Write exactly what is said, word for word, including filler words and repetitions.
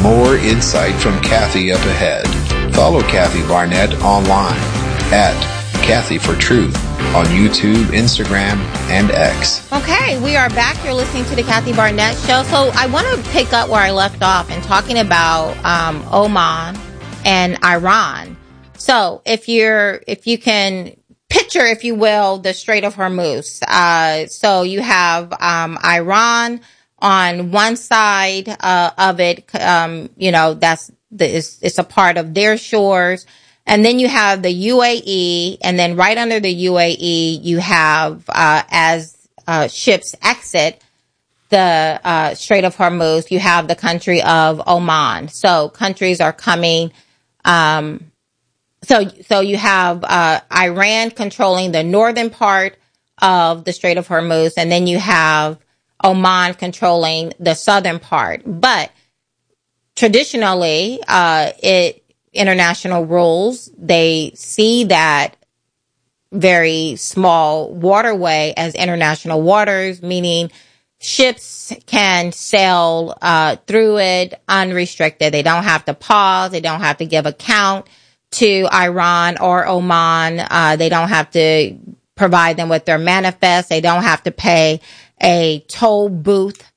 More insight from Kathy up ahead. Follow Kathy Barnett online at Kathy for Truth on YouTube, Instagram, and X. Okay, we are back. You're listening to the Kathy Barnett Show. So I want to pick up where I left off and talking about um, Oman and Iran. So if you're, if you can picture, if you will, the Strait of Hormuz. Uh, so you have um, Iran on one side uh, of it. Um, you know, that's the, it's, it's a part of their shores. And then you have the U A E, and then right under the U A E, you have, uh, as, uh, ships exit the, uh, Strait of Hormuz, you have the country of Oman. So countries are coming, um, so, so you have, uh, Iran controlling the northern part of the Strait of Hormuz, and then you have Oman controlling the southern part. But traditionally, uh, it, international rules, they see that very small waterway as international waters, meaning ships can sail uh, through it unrestricted. They don't have to pause. They don't have to give account to Iran or Oman. Uh, they don't have to provide them with their manifest. They don't have to pay a toll booth